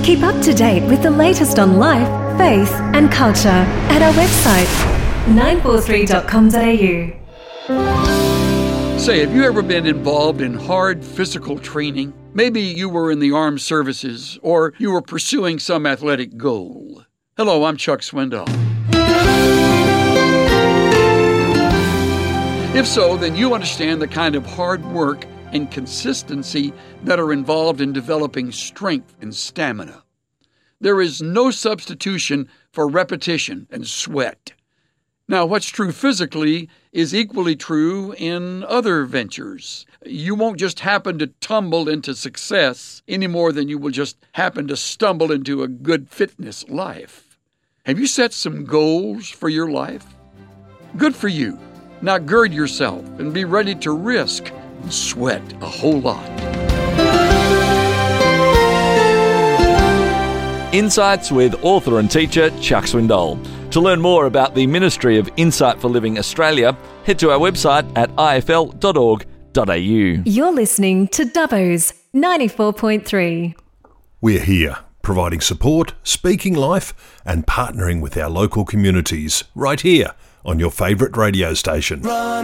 Keep up to date with the latest on life, faith and culture at our website 943.com.au. Say, have you ever been involved in hard physical training? Maybe you were in the armed services or you were pursuing some athletic goal. Hello, I'm Chuck Swindoll. If so, then you understand the kind of hard work and consistency that are involved in developing strength and stamina. There is no substitution for repetition and sweat. Now, what's true physically is equally true in other ventures. You won't just happen to tumble into success any more than you will just happen to stumble into a good fitness life. Have you set some goals for your life? Good for you. Now gird yourself and be ready to risk and sweat a whole lot. Insights with author and teacher Chuck Swindoll. To learn more about the Ministry of Insight for Living Australia, head to our website at ifl.org.au. You're listening to Dubbo's 94.3. We're here, providing support, speaking life, and partnering with our local communities, right here on your favourite radio station.